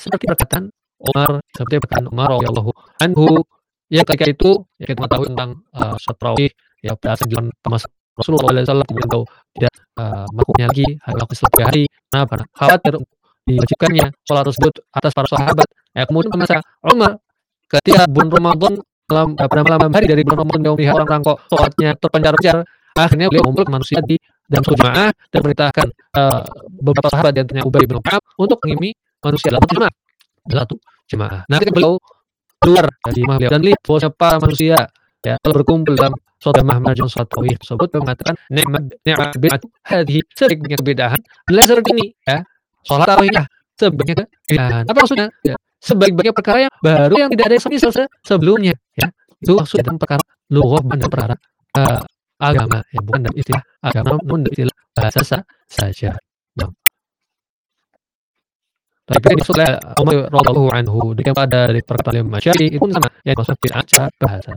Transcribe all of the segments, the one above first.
seperti perkataan Umar radhiyallahu anhu yang ketika itu ya kita tahu tentang sholat tarawih ya pada anjuran masa Rasulullah SAW kemudian tahu tidak melakukannya lagi waktu setelah 3 hari. Kenapa? Khawatir diwajibkannya sholat tersebut atas para sahabat. Ya kemudian masa Umar ketika bulan Ramadan pada malam hari dari bulan Ramadan yang melihat orang kok sholatnya terpencar-pencar, akhirnya beliau mengumpulkan manusia di dalam suatu jemaah dan memerintahkan beberapa sahabat di antaranya Ubay bin Ka'ab untuk mengimami manusia dalam satu jemaah. Nah, ketika beliau keluar dari jemaah beliau dan lihat bahwa siapa manusia ya telah berkumpul dalam suatu jemaah majlis sholat tarawih tersebut, beliau mengatakan ni'mat bid'atu hadhihi, sebaiknya kebidahan adalah seperti ini ya. Sholat tarawihnya sebaiknya kebidahan. Apa maksudnya? Ya, sebaik-baiknya perkara yang baru yang tidak ada yang semisal sebelumnya ya. Itu maksudnya dalam perkara lughah dan perkara agama ya, bukan dalam istilah agama namun dalam istilah bahasa saja. Nah. Tapi ini soal Umar radhiyallahu anhu daripada dari perkataan Imam Syafi'i itu sama yang maksud bid'ah secara bahasa.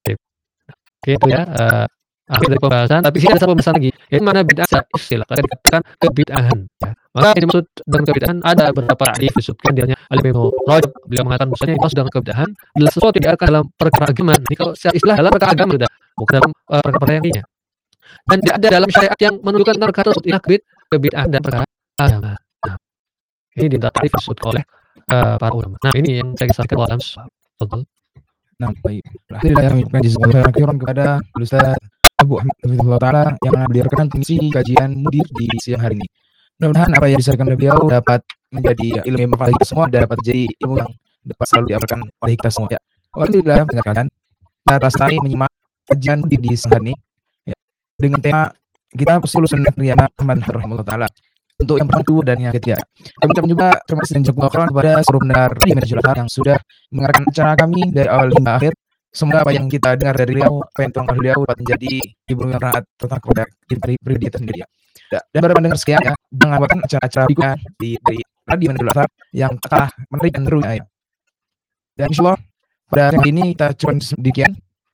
Gitu ya. Akhir dari pembahasan, tapi sini ada satu pembahasan lagi. Yaitu mana bid'ah secara istilah. Tadi dikatakan kebid'ahan. Ya. Maka yang dimaksud dengan kebid'ahan ada beberapa hadis disebutkan di antaranya Al-Imam Rajab beliau mengatakan bahwasanya yang dimaksud dengan kebid'ahan adalah sesuatu yang akan dalam perkara agama. Ini kalau secara istilah dalam perkara agama sudah, bukan dalam perkara yang lainnya. Dan tidak ada dalam syariat yang menunjukkan tentang perkara tersebut kebid'ahan dan perkara agama. Nah, ini ditarif disebutkan oleh para ulama. Nah, ini yang saya kisahkan dalam betul. Nah, baik. Alhamdulillah kami ucapkan jazakallahu khairan kepada Ustaz Abu Ahmad Hafizahullah Ta'ala yang beliau rekan pengisi kajian mudir di siang hari ini. Mudah-mudahan apa yang disampaikan oleh beliau dapat menjadi ilmu yang bermanfaat kita semua, dapat jadi ilmu yang dapat selalu diamalkan oleh kita semua. Ya. Alhamdulillah mendengarkan atas kami menyimak kajian mudir di siang hari ini ya, dengan tema kita usul sunnah Nabi Muhammad rahimahullah Ta'ala. Untuk yang pertama dan yang ketiga, kami ucapkan juga terima kasih dan jazakallahu kepada seluruh pendengar di Media yang sudah mendengarkan acara kami dari awal hingga akhir. Semoga apa yang kita dengar dari beliau, apa yang tuang beliau dapat menjadi ibu yang bermanfaat tentang kepada pribadi kita sendiri. Dan para pendengar sekalian ya, jangan lupakan acara-acara berikutnya di Radio Media yang telah menarik dan seru ya. Dan insyaallah pada hari ini kita cukupkan sedemikian.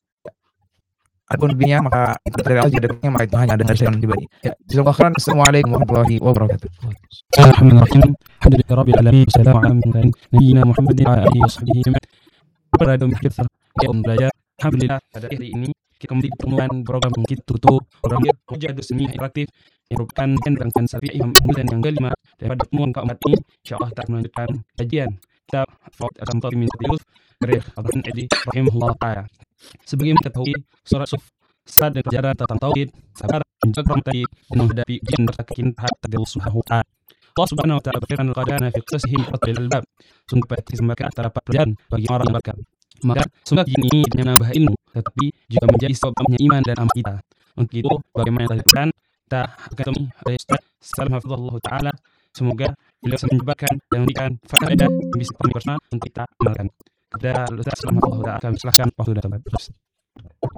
Adapun lebihnya maka kita dari Allah jadinya maka itu hanya dengan saya pribadi. Ya, jazakallahu khairan. Assalamualaikum warahmatullahi wabarakatuh. Bismillahirrahmanirrahim. Alhamdulillahi rabbil alamin. Wassalamu ala nabiyyina Muhammadin wa alihi washabbihi ajma'in. Pada kita belajar alhamdulillah pada hari ini kita kembali pertemuan program kita tutup program Wajah Seni Interaktif yang merupakan rangkaian Safi Imam dan yang kelima daripada pertemuan keempat ini insyaallah kita melanjutkan kajian kita Fawad Al-Samtari min Yusuf dari Abdul Adi rahimahullah ta'ala. Sebagai kita tahu surat Suf saat dan pelajaran tentang tauhid sabar menjaga tadi menghadapi ujian bertakin hatta Allah Subhanahu wa ta'ala. Allah Subhanahu wa ta'ala berfirman qadana fi qisasihim qatil albab sungguh disembahkan antara pelajaran bagi orang yang berkah. Maka sungguh ini dengan nambah ilmu tetapi juga menjadi sebabnya iman dan amal kita. Untuk itu bagaimana yang dilakukan kita akan temui oleh Ustaz Salam hafizahullah ta'ala. Semoga beliau menyebabkan dan memberikan faedah yang bisa kami bersama untuk kita amalkan. Kepada Ustaz Salam hafizahullah ta'ala kami silakan waktu datang terus.